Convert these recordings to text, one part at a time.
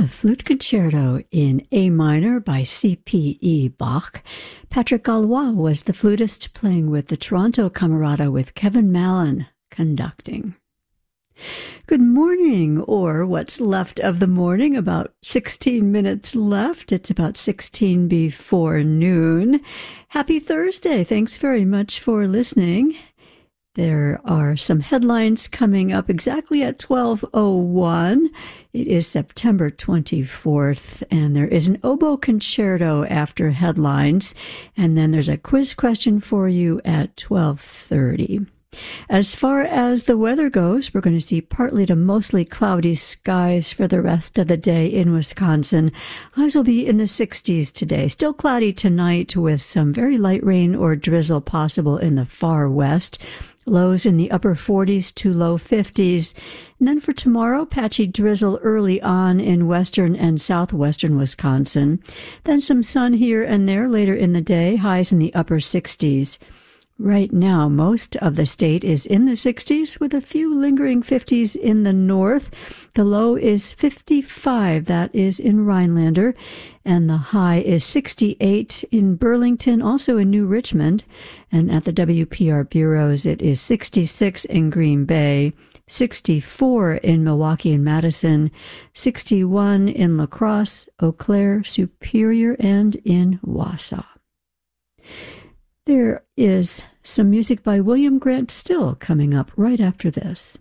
The Flute Concerto in A minor by C.P.E. Bach. Patrick Gallois was the flutist playing with the Toronto Camerata with Kevin Mallon conducting. Good morning, or what's left of the morning, about 16 minutes left. It's about 16 before noon. Happy Thursday. Thanks very much for listening. There are some headlines coming up exactly at 12:01. It is September 24th, and there is an oboe concerto after headlines, and then there's a quiz question for you at 12:30. As far as the weather goes, we're going to see partly to mostly cloudy skies for the rest of the day in Wisconsin. Highs will be in the 60s today. Still cloudy tonight with some very light rain or drizzle possible in the far west. Lows in the upper 40s to low 50s. And then for tomorrow, patchy drizzle early on in western and southwestern Wisconsin. Then some sun here and there later in the day, highs in the upper 60s. Right now, most of the state is in the 60s with a few lingering 50s in the north. The low is 55, that is in Rhinelander, and the high is 68 in Burlington, also in New Richmond, and at the WPR bureaus it is 66 in Green Bay, 64 in Milwaukee and Madison, 61 in La Crosse, Eau Claire, Superior, and in Wausau. There is some music by William Grant Still coming up right after this.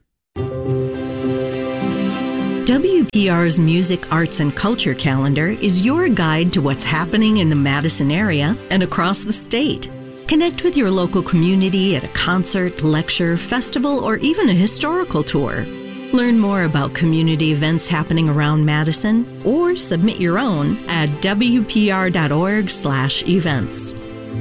WPR's Music, Arts, and Culture calendar is your guide to what's happening in the Madison area and across the state. Connect with your local community at a concert, lecture, festival, or even a historical tour. Learn more about community events happening around Madison or submit your own at wpr.org/events.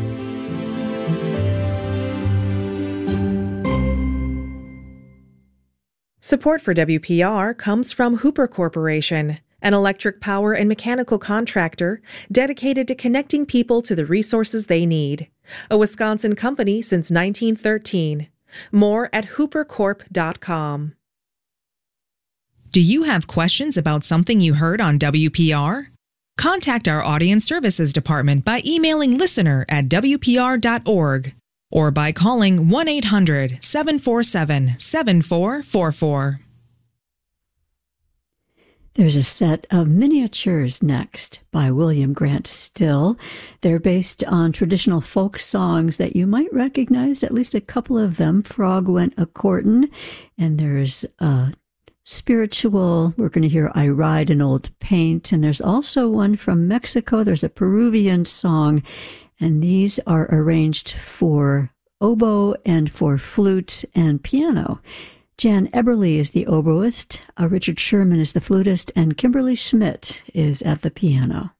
Support for WPR comes from Hooper Corporation, an electric power and mechanical contractor dedicated to connecting people to the resources they need. A Wisconsin company since 1913. More at hoopercorp.com. Do you have questions about something you heard on WPR? Contact our Audience Services Department by emailing listener@wpr.org. or by calling 1-800-747-7444. There's a set of miniatures next by William Grant Still. They're based on traditional folk songs that you might recognize, at least a couple of them. Frog Went A-Courtin', and there's a spiritual, we're going to hear I Ride an Old Paint, and there's also one from Mexico. There's a Peruvian song, and these are arranged for oboe and for flute and piano. Jan Eberly is the oboist, Richard Sherman is the flutist, and Kimberly Schmidt is at the piano.